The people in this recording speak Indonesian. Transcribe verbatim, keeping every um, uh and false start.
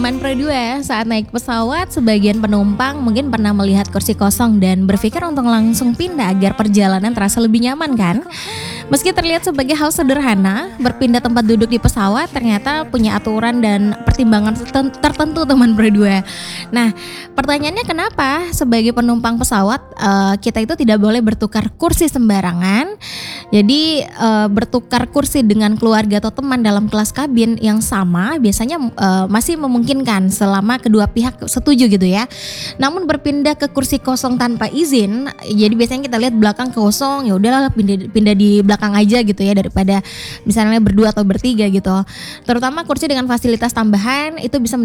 Sobat Produa, saat naik pesawat, sebagian penumpang mungkin pernah melihat kursi kosong dan berpikir untuk langsung pindah agar perjalanan terasa lebih nyaman kan? Meski terlihat sebagai hal sederhana, berpindah tempat duduk di pesawat ternyata punya aturan dan pertimbangan terten- tertentu teman Produa. Nah, pertanyaannya kenapa sebagai penumpang pesawat uh, kita itu tidak boleh bertukar kursi sembarangan? Jadi uh, bertukar kursi dengan keluarga atau teman dalam kelas kabin yang sama biasanya uh, masih memungkinkan selama kedua pihak setuju gitu ya. Namun berpindah ke kursi kosong tanpa izin, jadi biasanya kita lihat belakang kosong, ya udahlah pindah pindah di belakang aja gitu ya daripada misalnya berdua atau bertiga gitu. Terutama kursi dengan fasilitas tambahan itu bisa